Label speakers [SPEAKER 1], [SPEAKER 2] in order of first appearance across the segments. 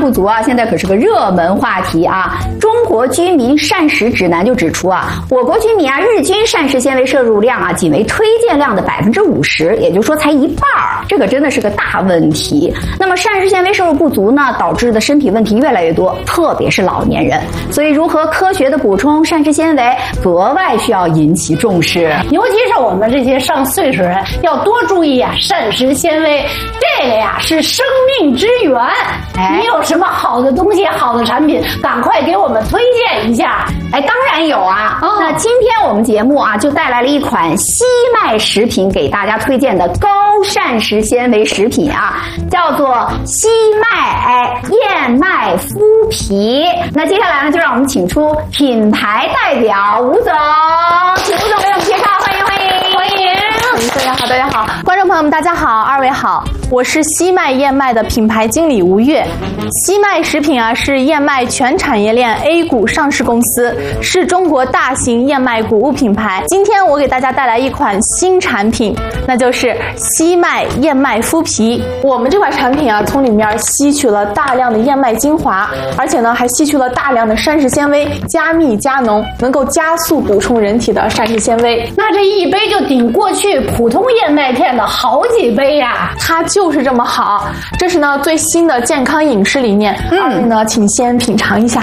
[SPEAKER 1] 不足啊，现在可是个热门话题啊。中国居民膳食指南就指出啊，我国居民啊日均膳食纤维摄入量啊仅为推荐量的50%，也就是说才一半儿，这个真的是个大问题。那么膳食纤维摄入不足呢，导致的身体问题越来越多，特别是老年人。所以如何科学的补充膳食纤维，格外需要引起重视。
[SPEAKER 2] 尤其是我们这些上岁数人要多注意啊，膳食纤维这个呀是生命之源。你有什么好的东西、好的产品，赶快给我们推荐一下。
[SPEAKER 1] 当然有啊。那今天我们节目啊就带来了一款西麦食品给大家推荐的高膳食纤维食品啊，叫做西麦燕麦麸皮。那接下来呢，就让我们请出品牌代表吴总，请吴总给我们介绍，欢迎欢迎欢迎。
[SPEAKER 3] 大家好，大家好，观众朋友们，大家好，二位好，我是西麦燕麦的品牌经理吴越。西麦食品啊是燕麦全产业链 A 股上市公司，是中国大型燕麦谷物品牌。今天我给大家带来一款新产品，那就是西麦燕麦麸皮。我们这款产品啊，从里面吸取了大量的燕麦精华，而且呢还吸取了大量的膳食纤维，加密加浓，能够加速补充人体的膳食纤维。
[SPEAKER 2] 那这一杯就顶过去普通燕麦片的好几杯呀！
[SPEAKER 3] 它就是这么好，这是呢最新的健康饮食理念。二位呢，请先品尝一下。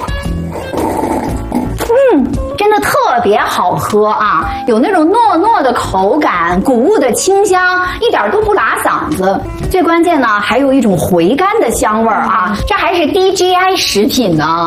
[SPEAKER 1] 真的特别好喝啊，有那种糯糯的口感，谷物的清香，一点都不拉嗓子。最关键呢，还有一种回甘的香味儿啊，这还是 DGI 食品呢。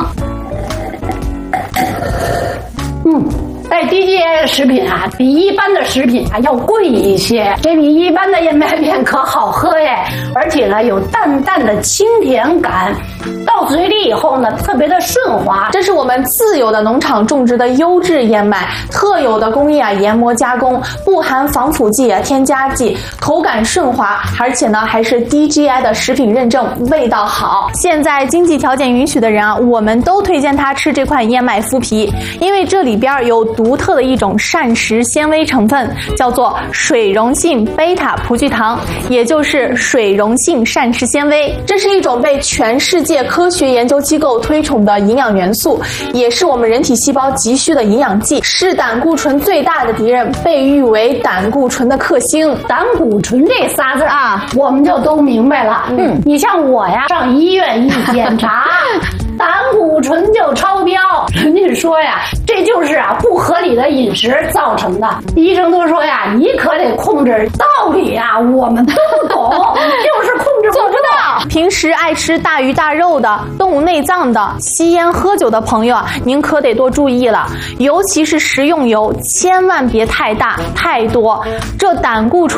[SPEAKER 2] DGI 的食品啊，比一般的食品啊要贵一些，这比一般的燕麦片可好喝耶，而且呢有淡淡的清甜感，到嘴里以后呢特别的顺滑。
[SPEAKER 3] 这是我们自有的农场种植的优质燕麦，特有的工艺啊研磨加工，不含防腐剂啊添加剂，口感顺滑，而且呢还是 DGI 的食品认证，味道好。现在经济条件允许的人啊，我们都推荐他吃这款燕麦麸皮，因为这里边有独特的一种膳食纤维成分，叫做水溶性贝塔葡聚糖，也就是水溶性膳食纤维。这是一种被全世界科学研究机构推崇的营养元素，也是我们人体细胞急需的营养剂，是胆固醇最大的敌人，被誉为胆固醇的克星。
[SPEAKER 2] 胆固醇这仨字啊，我们就都明白了。你像我呀，上医院一检查胆固醇就超标，人家说呀，这就是啊不合理的饮食造成的。医生都说呀，你可得控制。道理呀，我们都不懂，就是控制不到。
[SPEAKER 3] 平时爱吃大鱼大肉的、动物内脏的、吸烟喝酒的朋友啊，您可得多注意了，尤其是食用油，千万别太大太多，这胆固醇